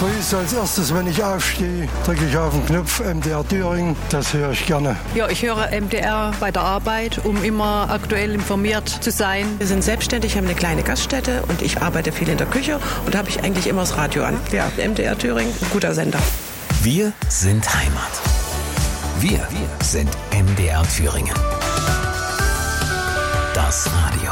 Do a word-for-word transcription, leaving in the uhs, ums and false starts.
früh als erstes, wenn ich aufstehe, drücke ich auf den Knopf M D R Thüringen. Das höre ich gerne. Ja, ich höre M D R bei der Arbeit, um immer aktuell informiert zu sein. Wir sind selbstständig, haben eine kleine Gaststätte und ich arbeite viel in der Küche und da habe ich eigentlich immer das Radio an. Ja, M D R Thüringen, ein guter Sender. Wir sind Heimat. Wir sind M D R Thüringen. Das Radio.